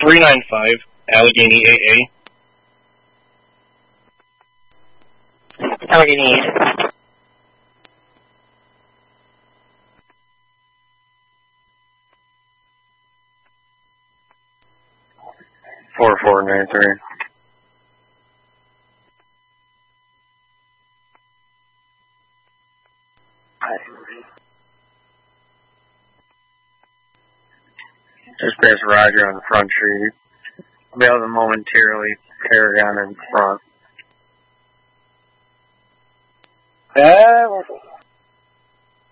395 Allegheny AA. Allegheny. 4493. Dispatch Roger on the front tree. I'll be able to momentarily Paragon in front.